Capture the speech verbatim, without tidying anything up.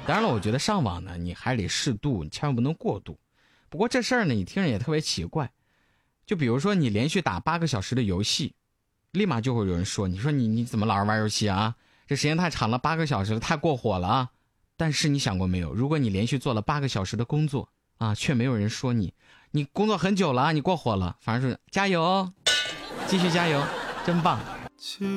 当然了，我觉得上网呢，你还得适度，你千万不能过度。不过这事儿呢，你听着也特别奇怪。就比如说你连续打八个小时的游戏，立马就会有人说，你说你你怎么老是玩游戏啊？这时间太长了，八个小时太过火了啊！但是你想过没有，如果你连续做了八个小时的工作啊，却没有人说你，你工作很久了，你过火了，反而是加油，继续加油，真棒。